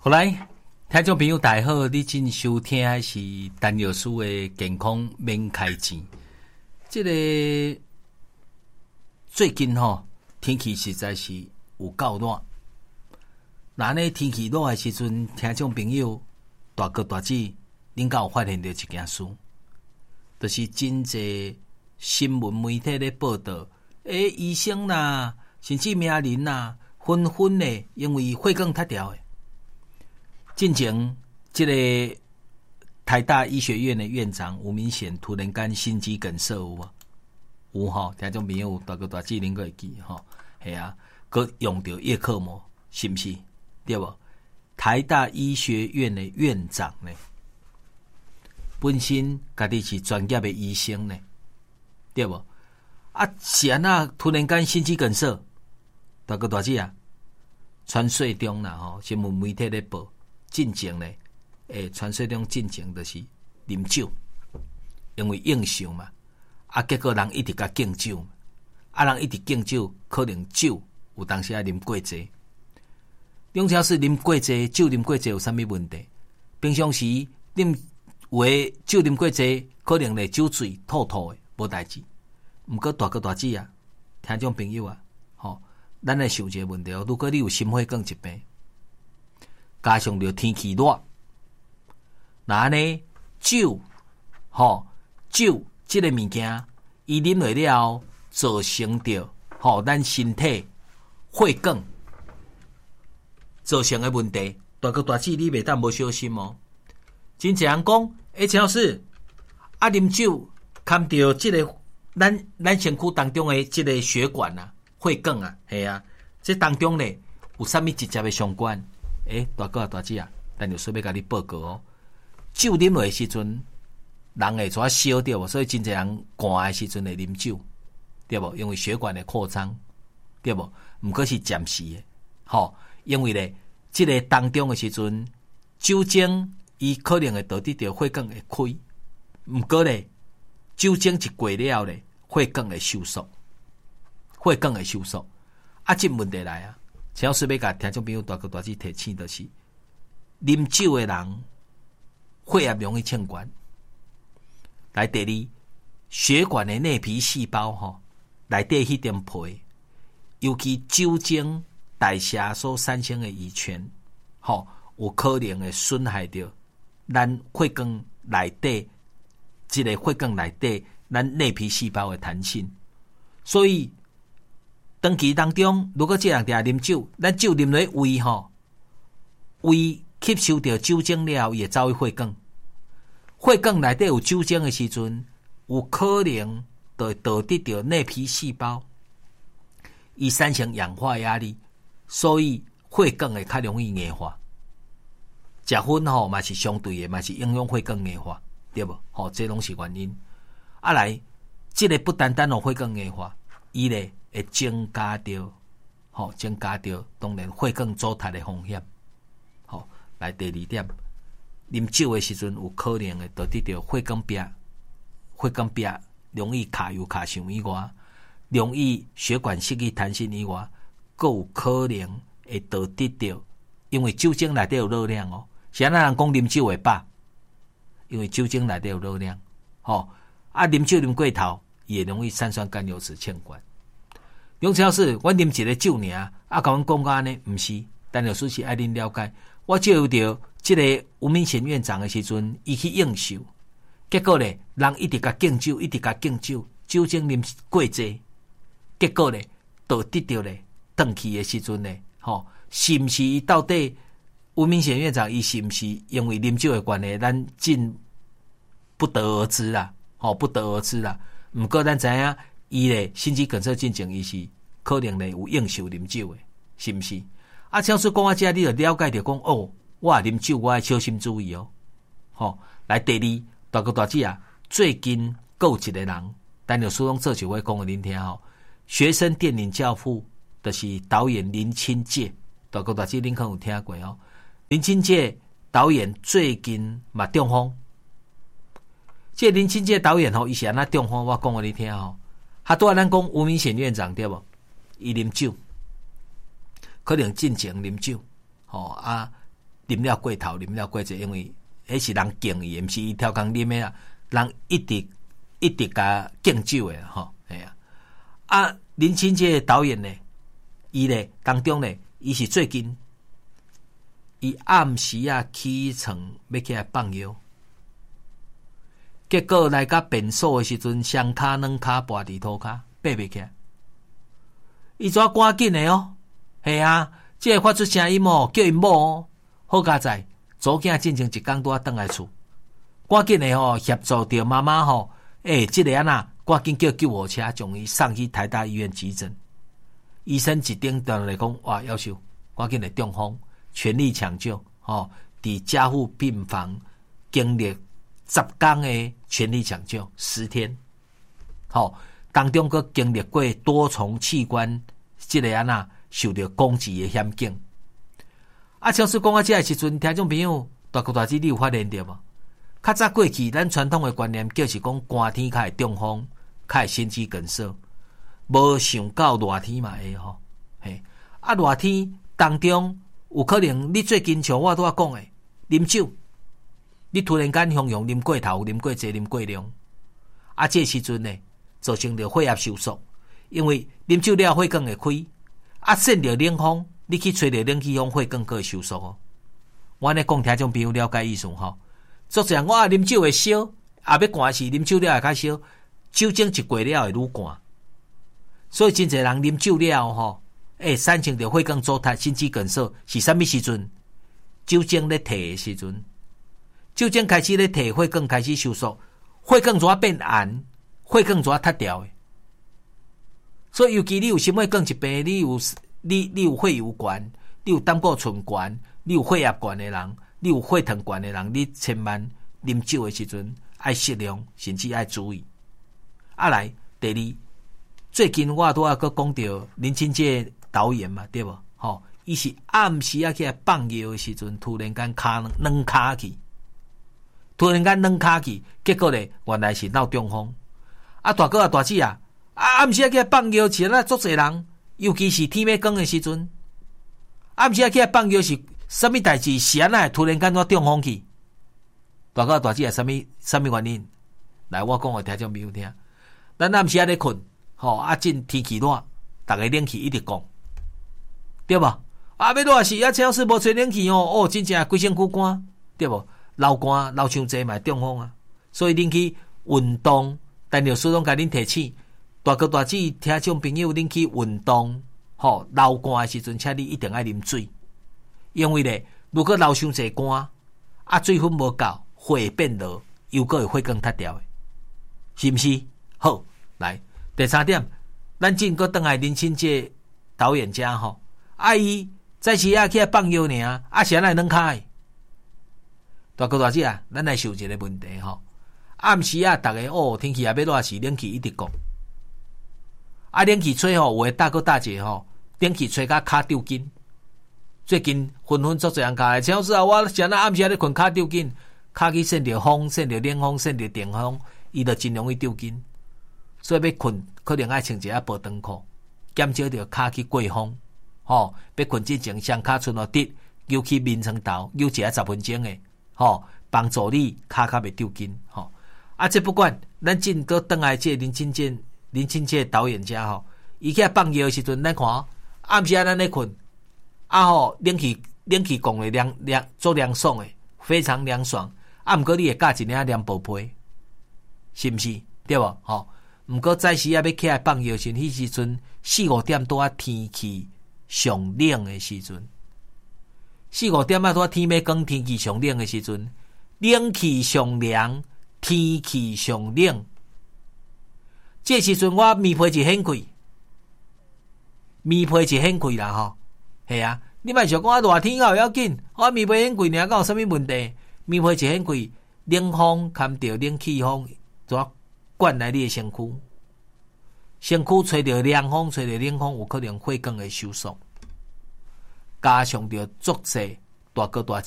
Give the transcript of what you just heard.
好来，听众朋友大家好，你正收听的是陈药师的健康免开钱。这个最近天气实在是有够热。那呢天气热的时阵，听众朋友大哥大姐，恁敢有发现到一件事？就是真侪新闻媒体咧报道，医生啦，甚至名人啦，纷纷咧因为血管塌掉的。进前，这个台大医学院的院长吴明显突然间心肌梗塞有无？有吼，听众朋友大哥大姐恁个会记吼，系啊，佮用到叶克膜，是不是？对无？台大医学院的院长呢，本身家己是专业的医生呢，对无？啊，是安那突然间心肌梗塞，大哥大姐啊，传说中啦吼，新闻媒体咧报。进前呢，传说中进前就是啉酒，因为应酬嘛，结果人一直甲敬酒，人一直敬酒，可能酒有当时啉过济。两条是啉过济，酒啉过济有啥物问题？平常时啉有诶酒啉过济，可能咧酒醉吐吐诶，无代志。毋过大哥大姐啊，听众朋友啊，咱来想一个问题如果你有心血管疾病，加上着天气热，那呢酒，酒这个物件，伊啉落了后，造成着咱身体血管造成的问题。大哥大姐，你袂当无小心哦。真侪人讲，陈老师啉酒牵着这个咱身躯当中的这个血管啊、血管啊，系啊，这当中呢有啥物直接的相关？大哥大姐啊，咱就顺便甲你报告哦。酒啉落的时阵，人会怎烧掉？所以真侪人寒的时阵会啉酒，对无？因为血管的扩张，对无？毋过是暂时的，因为咧，这个当中的时阵，酒精伊可能会导致着血管会开，毋过咧，酒精一过了咧，血管会收缩，血管会收缩。这问题来啊！请要顺便甲听众朋友大哥大姐提醒，就是啉酒的人血压容易欠管。来第二，血管的内皮细胞内底迄点皮，尤其酒精代谢所产生的乙醛，有可能会损害到咱血管内底，这个血管内底咱内皮细胞的弹性，所以。长期当中，如果这人定啉酒，咱酒啉落胃胃吸收到酒精了后，也走去血管。血管内底有酒精的时阵，有可能会导致到内皮细胞伊产生氧化压力，所以血管会较容易硬化。食薰嘛是相对的，嘛是影响血管硬化，对无？这拢是原因。来，这个不单单血管硬化，伊咧。会增加着，当然血管阻塞的风险。来第二点，啉酒的时阵有可能会导致着血管壁容易卡油卡伤以外，容易血管失去弹性以外，更有可能会导致着，因为酒精内底有热量哦。是安那人讲啉酒会饱，因为酒精内底有热量。啉酒啉过头，也容易三酸甘油酯欠管。杨老师，我啉一个酒尔，甲阮讲安尼，毋是，但有事是爱恁了解。我接触到这个吴明贤院长的时阵，伊去应酬，结果咧，人一直甲敬酒，一直甲敬酒，酒精啉过济，结果咧，导致到咧，转去的时阵咧，是毋是伊到底吴明贤院长伊是毋是因为啉酒的关系，咱真不得而知啦，不得而知啦。毋过咱知影。伊咧心肌梗塞进前，伊是可能咧有应酬啉酒的，是毋是？像说讲这，你就了解着讲我啉酒，我要小心注意哦。来第二，大哥大姐啊，最近有一个人，但有书中这就会讲给恁听学生电影教父，就是导演林清介，大哥大姐恁可能有听过哦。林清介导演最近嘛中风，这林清介导演伊是安那中风，我讲给你听他拄仔咱讲吴明贤院长对无？伊啉酒，可能进前啉酒，啉啉了过头，啉了过济，因为迄是人敬伊，毋是伊超工啉诶啦，人一直甲敬酒诶吼，系啊。啊，林清这个导演呢，伊咧当中咧，伊是最近，伊暗时啊起床要起来放药，结果来甲便所诶时阵，双骹两骹跋伫涂骹，爬袂起来。伊怎赶紧诶哦？系啊，即个发出声音哦，叫因某哦，好佳在，祖囝进前一工拄啊转来厝，赶紧诶吼协助着妈妈吼，即个啊呐，赶紧叫救护车将伊送去台大医院急诊。医生一顶断来讲，哇，夭寿，赶紧来中风，全力抢救，伫加护病房经历10天诶全力抢救10天，当中佫经历过多重器官即个啊呐受到攻击诶险境。啊，超市讲到这个时阵，听众朋友大哥大姐，你有发现着无？较早过去，咱传统诶观念就是讲寒天较会中风，较会心肌梗塞，无想到热天嘛会吼。嘿，啊，热天当中有可能你最近像我拄仔讲诶，啉酒，你突然间向用啉过头、啉过济、啉过量，啊，这时阵呢，造成着血压收缩，因为啉酒了血管会开，啊，扇着冷风，你去吹着冷气风，血管会收缩哦。我安尼讲，听众朋友了解意思吼。作者我啉酒会烧，也要寒时啉酒了会较烧，酒精一过了会愈寒。所以真侪人啉酒了吼，产生着血管阻塞、心肌梗塞是啥物时阵？酒精咧退的时阵，酒精开始咧退，血管开始收缩，血管怎变硬，血管怎塌掉的。所以尤其你有心血管疾病，你有血油悬，你有胆固醇悬，你有血压悬的人，你有血糖悬的人，你千万啉酒的时阵爱适量，甚至爱注意。啊来，第二，最近我拄仔佫讲到林清这导演嘛，对无？伊是暗时啊起来放药的时阵，突然间软骹去，结果咧原来是闹中风。啊，大哥啊，大姐啊，暗时啊起来放药，是咱足侪人，尤其是天要光的时阵，暗时啊起来放药是啥物代志？是安那突然间怎中风去？大哥啊，大姐啊，啥物原因？来，我讲互听众朋友听。咱暗时啊咧困，真天气热，逐个冷气一直讲，对无？要热时啊，超市无吹冷气哦，真正规身躯寒，对无？流汗流伤济嘛中风啊，所以恁去运动，但老师拢甲恁提醒，大哥大姐听众朋友恁去运动，流汗的时阵，请你一定爱啉水，因为咧，如果流伤济汗，水分无够，血会变弱，又个会血管塌掉的，是毋是？好，来第三点，咱进个倒来林清这导演家伊早时啊起来放药尔，是安那软骹的。大哥大姐啊，咱来想一个问题暗时啊，逐个天气也要热时，冷气一直讲。冷气吹有的大哥大姐冷气吹甲骹抽筋。最近纷纷足侪人讲，超市啊，我是安那暗时咧困骹抽筋，骹去扇着风、扇着冷风、扇着电风，伊就真容易抽筋。所以要困，可能爱穿一下保暖裤，减少着骹去过风。要困之前，双骹伸落直，扭起面床头，扭一下10分钟的，帮助你骹较袂抽筋。这不管，咱进个倒来这林清这导演家伊起来放药的时阵，咱看暗时咱咧困，冷气讲的凉足凉爽的，非常凉爽。毋过你会加一领凉薄被，是毋是？对无？毋过早时要起来放药时，迄时阵4-5点多天气上冷的时阵，4-5点多天要光天气上冷的时阵，冷气上凉，天气上冷。这时阵我棉被就掀开啦系啊，你莫想讲热天有要紧，我棉被掀开尔，敢有啥物问题？棉被就掀开，冷风含着冷气风，怎灌来你的身躯？身躯吹着凉风，吹着冷风，有可能血管会收缩，加上着足侪大哥大